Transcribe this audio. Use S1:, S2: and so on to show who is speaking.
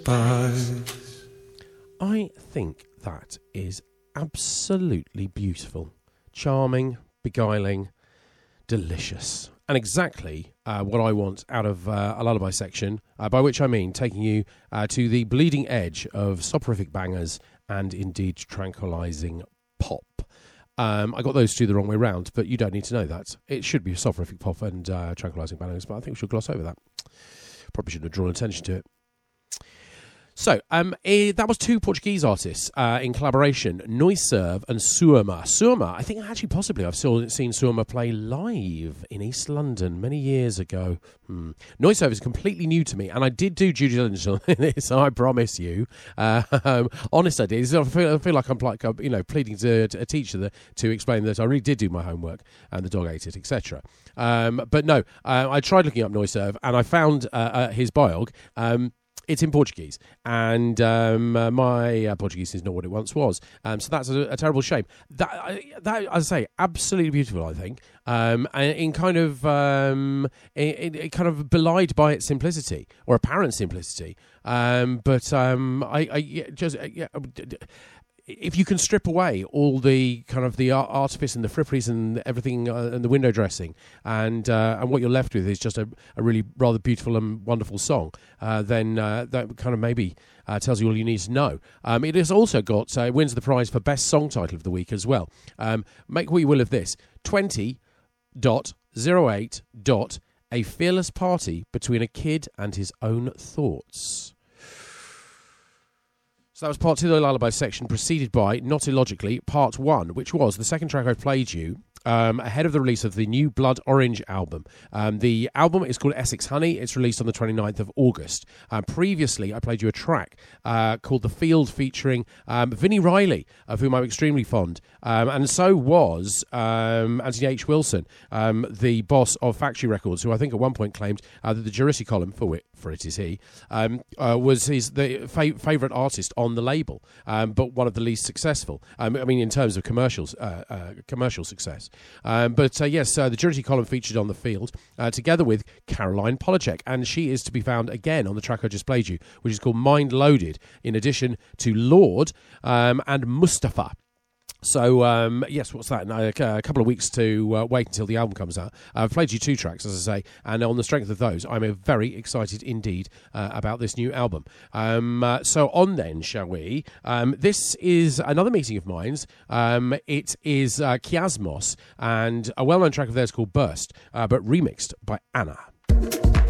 S1: I think that is absolutely beautiful, charming, beguiling, delicious, and exactly what I want out of a lullaby section, by which I mean taking you to the bleeding edge of soporific bangers and indeed tranquilizing pop. I got those two the wrong way round, but you don't need to know that. It should be soporific pop and tranquilizing bangers, but I think we should gloss over that. Probably shouldn't have drawn attention to it. So, that was two Portuguese artists in collaboration, Noiserve and Suama. Suama, I think actually possibly I've seen Suama play live in East London many years ago. Noiserve is completely new to me, and I did do due diligence on this, I promise you. Honest I did. I feel like I'm like, pleading to a teacher to explain that I really did do my homework and the dog ate it, etc. But no, I tried looking up Noiserve, and I found his biog. It's in Portuguese, and my Portuguese is not what it once was. So that's a terrible shame. That, as I say, absolutely beautiful, I think, and in kind of belied by its simplicity or apparent simplicity. If you can strip away all the kind of the artifice and the fripperies and everything and the window dressing, and what you're left with is just a really rather beautiful and wonderful song, then that kind of maybe tells you all you need to know. It has also got wins the prize for best song title of the week as well. Make what you will of this. 20.08. A fearless party between a kid and his own thoughts. So that was part 2 of the lullaby section, preceded by, not illogically, part 1, which was the second track I played you ahead of the release of the new Blood Orange album. The album is called Essex Honey. It's released on the 29th of August. Previously, I played you a track called The Field, featuring Vinnie Riley, of whom I'm extremely fond. And so was Anthony H. Wilson, the boss of Factory Records, who I think at one point claimed that the Jurissi column, for it is he, was the favourite artist on the label, but one of the least successful. In terms of commercial success. Yes, the Jurissi column featured on The Field, together with Caroline Polachek, and she is to be found again on the track I just played you, which is called Mind Loaded, in addition to Lord and Mustafa. So, yes, what's that? A couple of weeks to wait until the album comes out. I've played you 2 tracks, as I say, and on the strength of those, I'm very excited indeed about this new album. So on then, shall we? This is another meeting of mine's. It is Kiasmos, and a well-known track of theirs called Burst, but remixed by Anna.